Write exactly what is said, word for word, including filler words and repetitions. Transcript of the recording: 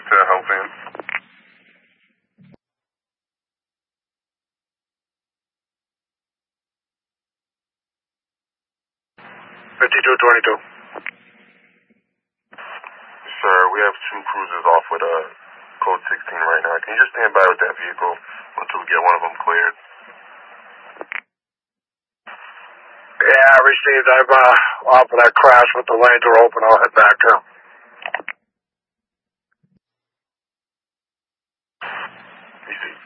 to help him. fifty-two twenty-two. Sir, we have two cruisers off with a uh, code sixteen right now. Can you just stand by with that vehicle until we get one of them cleared? Yeah, I received. I'm uh, off of that crash with the lanes are open. I'll head back now. Easy.